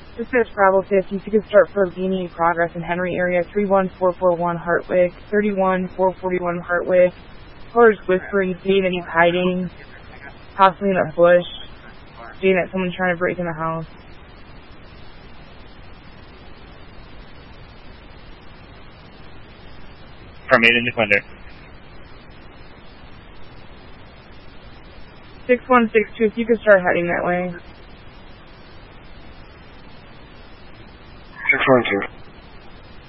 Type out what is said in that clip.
Dispatch Bravo 50, if you could start for Beanie Progress in Henry area, 31441 Hartwick, 31441 Hartwick. Caller's whispering, saying that he's hiding, possibly in a bush, saying that someone's trying to break in the house. From 8 in Defender. 6162, if you could start heading that way. 612.